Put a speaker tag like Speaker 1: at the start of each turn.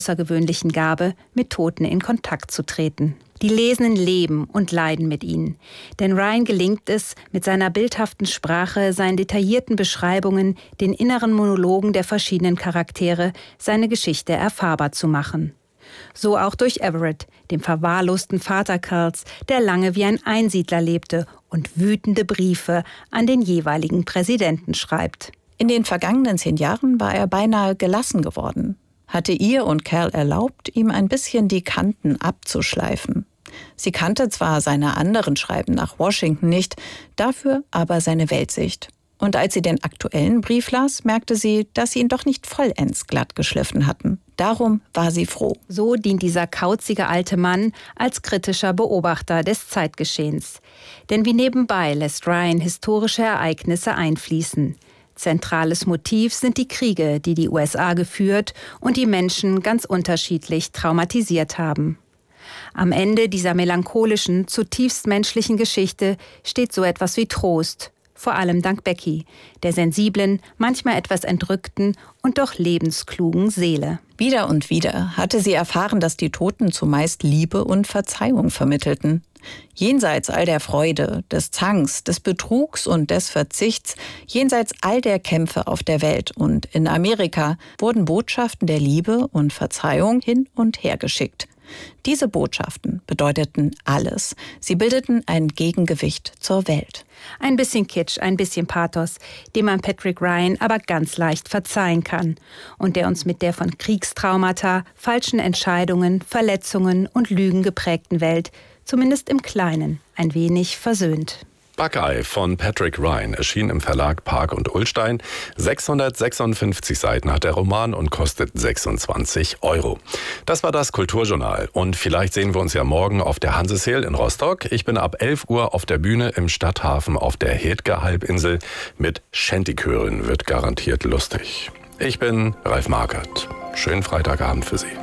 Speaker 1: außergewöhnlichen Gabe, mit Toten in Kontakt zu treten. Die Lesenden leben und leiden mit ihnen. Denn Ryan gelingt es, mit seiner bildhaften Sprache, seinen detaillierten Beschreibungen, den inneren Monologen der verschiedenen Charaktere, seine Geschichte erfahrbar zu machen. So auch durch Everett, dem verwahrlosten Vater Carls, der lange wie ein Einsiedler lebte und wütende Briefe an den jeweiligen Präsidenten schreibt.
Speaker 2: In den vergangenen 10 Jahren war er beinahe gelassen geworden. Hatte ihr und Cal erlaubt, ihm ein bisschen die Kanten abzuschleifen. Sie kannte zwar seine anderen Schreiben nach Washington nicht, dafür aber seine Weltsicht. Und als sie den aktuellen Brief las, merkte sie, dass sie ihn doch nicht vollends glatt geschliffen hatten. Darum war sie froh.
Speaker 1: So dient dieser kauzige alte Mann als kritischer Beobachter des Zeitgeschehens. Denn wie nebenbei lässt Ryan historische Ereignisse einfließen. Zentrales Motiv sind die Kriege, die die USA geführt und die Menschen ganz unterschiedlich traumatisiert haben. Am Ende dieser melancholischen, zutiefst menschlichen Geschichte steht so etwas wie Trost, vor allem dank Becky, der sensiblen, manchmal etwas entrückten und doch lebensklugen Seele.
Speaker 2: Wieder und wieder hatte sie erfahren, dass die Toten zumeist Liebe und Verzeihung vermittelten. Jenseits all der Freude, des Zanks, des Betrugs und des Verzichts, jenseits all der Kämpfe auf der Welt und in Amerika wurden Botschaften der Liebe und Verzeihung hin und her geschickt. Diese Botschaften bedeuteten alles. Sie bildeten ein Gegengewicht zur Welt.
Speaker 1: Ein bisschen Kitsch, ein bisschen Pathos, dem man Patrick Ryan aber ganz leicht verzeihen kann und der uns mit der von Kriegstraumata, falschen Entscheidungen, Verletzungen und Lügen geprägten Welt, zumindest im Kleinen, ein wenig versöhnt.
Speaker 3: Buckeye von Patrick Ryan erschien im Verlag Park und Ullstein. 656 Seiten hat der Roman und kostet 26 €. Das war das Kulturjournal. Und vielleicht sehen wir uns ja morgen auf der Hanseseel in Rostock. Ich bin ab 11 Uhr auf der Bühne im Stadthafen auf der Hedge-Halbinsel mit Shantychören. Wird garantiert lustig. Ich bin Ralf Markert. Schönen Freitagabend für Sie.